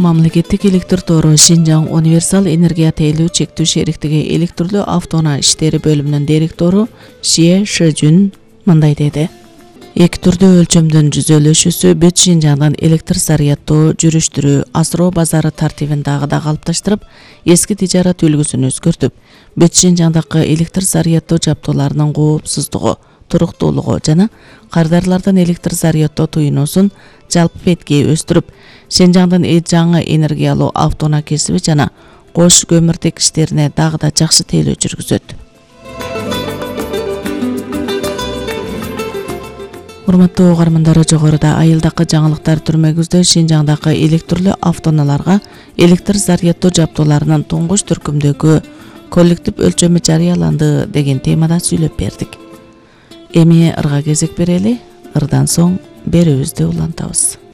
Мамлекеттик электр тору Шинжаң универсал энергия тейлүү чектүү шериктиги электрлүү автоунаа иштери бөлүмүнүн директору Шие Шижүн мындай деди. Эки түрдүү өлчөмдүн жүзөлөшүүсү бүт Шинжаңдан электр зарядтоо, жүрүштүрүү, асыроо базары тартибин дагы да калыпташтырып, эски тижарат үлгүсүн өзгөртүп, бүт Шинжаңдагы электр зарядтоо жабдууларынын коопсуздугу, туруктуулугу жана кардарлардан электр зарядтоо туюнуусун жалпы бетки өстүрүп, Шинжаңдын жаңы энергиялуу автоунаа кесиби жана кош көмүртек иштерине дагы да жакшы тейлөө жүргүзөт. Урматтуу угармандар, жогоруда айылдакы жаңылыктар түрмөгүздө Шинжаңдагы электрлүү автоунааларга электр зарядтоо жабдууларынын туңгуч түркүмдөгү коллектив өлчөмү жарыяланды деген темада сүйлөп бердик. Эми ырга кезек берели, ырдан соң берүүбүздү улантабыз.